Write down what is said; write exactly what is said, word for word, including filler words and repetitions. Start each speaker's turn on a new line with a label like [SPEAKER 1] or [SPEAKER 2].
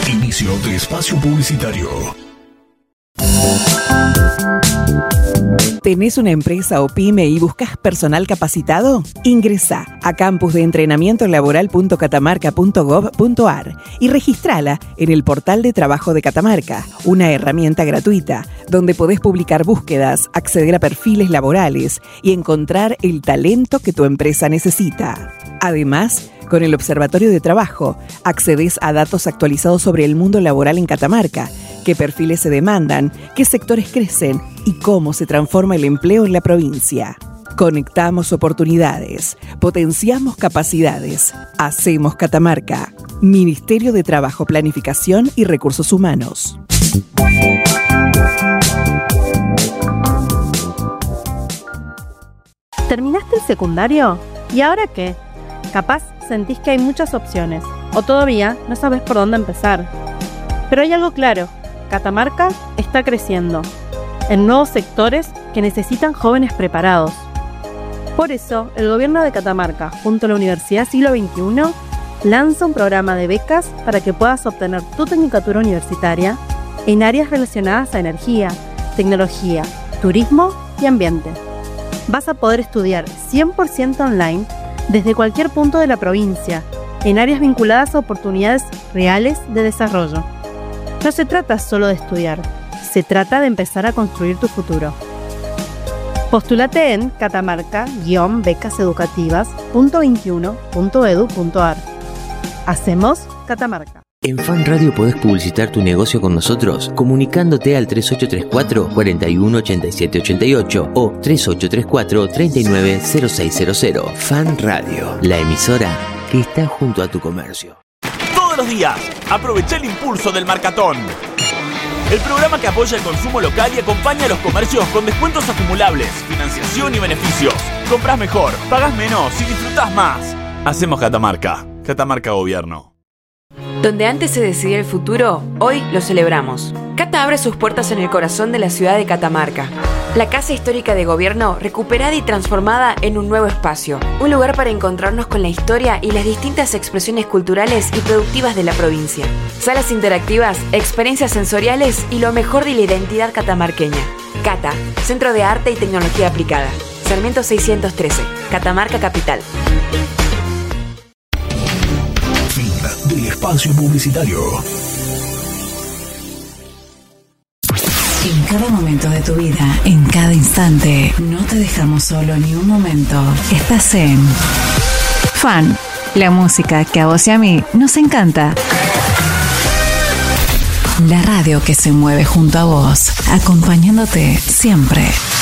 [SPEAKER 1] Inicio de espacio publicitario.
[SPEAKER 2] ¿Tenés una empresa o pyme y buscas personal capacitado? Ingresá a campus de entrenamiento laboral punto catamarca punto gob punto ar y registrala en el portal de trabajo de Catamarca, una herramienta gratuita donde podés publicar búsquedas, acceder a perfiles laborales y encontrar el talento que tu empresa necesita. Además, con el Observatorio de Trabajo, accedes a datos actualizados sobre el mundo laboral en Catamarca, qué perfiles se demandan, qué sectores crecen y cómo se transforma el empleo en la provincia. Conectamos oportunidades, potenciamos capacidades, hacemos Catamarca. Ministerio de Trabajo, Planificación y Recursos Humanos.
[SPEAKER 3] ¿Terminaste el secundario? ¿Y ahora qué? Capaz sentís que hay muchas opciones, o todavía no sabes por dónde empezar. Pero hay algo claro, Catamarca está creciendo, en nuevos sectores que necesitan jóvenes preparados. Por eso, el gobierno de Catamarca, junto a la Universidad Siglo veintiuno, lanza un programa de becas para que puedas obtener tu tecnicatura universitaria en áreas relacionadas a energía, tecnología, turismo y ambiente. Vas a poder estudiar cien por ciento online desde cualquier punto de la provincia, en áreas vinculadas a oportunidades reales de desarrollo. No se trata solo de estudiar, se trata de empezar a construir tu futuro. Postúlate en catamarca guion becas educativas punto veintiuno punto edu punto ar. Hacemos Catamarca.
[SPEAKER 4] En Fan Radio podés publicitar tu negocio con nosotros comunicándote al tres ocho tres cuatro, cuatro uno, ocho siete ocho ocho o tres ocho tres cuatro, tres nueve cero seis cero cero. Fan Radio, la emisora que está junto a tu comercio.
[SPEAKER 5] Todos los días, aprovecha el impulso del Marcatón. El programa que apoya el consumo local y acompaña a los comercios con descuentos acumulables, financiación y beneficios. Compras mejor, pagas menos y disfrutas más. Hacemos Catamarca. Catamarca Gobierno.
[SPEAKER 6] Donde antes se decidía el futuro, hoy lo celebramos. Cata abre sus puertas en el corazón de la ciudad de Catamarca. La Casa Histórica de Gobierno recuperada y transformada en un nuevo espacio. Un lugar para encontrarnos con la historia y las distintas expresiones culturales y productivas de la provincia. Salas interactivas, experiencias sensoriales y lo mejor de la identidad catamarqueña. Cata, Centro de Arte y Tecnología Aplicada. Sarmiento seiscientos trece, Catamarca Capital.
[SPEAKER 1] Fin del espacio publicitario.
[SPEAKER 7] En cada momento de tu vida, en cada instante, no te dejamos solo ni un momento. Estás en Fan, la música que a vos y a mí nos encanta. La radio que se mueve junto a vos, acompañándote siempre.